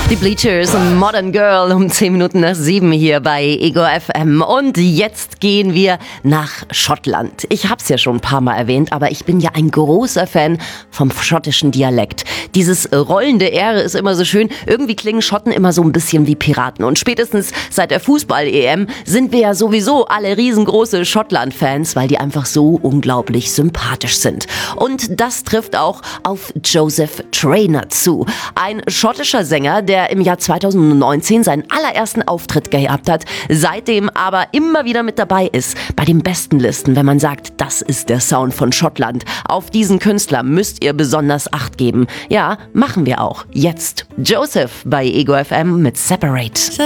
Die Bleachers und Modern Girl um 10 Minuten nach 7 hier bei Ego FM. Und jetzt gehen wir nach Schottland. Ich hab's ja schon ein paar Mal erwähnt, aber ich bin ja ein großer Fan vom schottischen Dialekt. Dieses rollende R ist immer so schön. Irgendwie klingen Schotten immer so ein bisschen wie Piraten. Und spätestens seit der Fußball-EM sind wir ja sowieso alle riesengroße Schottland-Fans, weil die einfach so unglaublich sympathisch sind. Und das trifft auch auf Joseph Traynor zu. Ein schottischer Sänger, der im Jahr 2019 seinen allerersten Auftritt gehabt hat, seitdem aber immer wieder mit dabei ist bei den besten Listen, wenn man sagt, das ist der Sound von Schottland. Auf diesen Künstler müsst ihr besonders Acht geben. Ja, machen wir auch. Jetzt Joseph bei Ego FM mit Separate.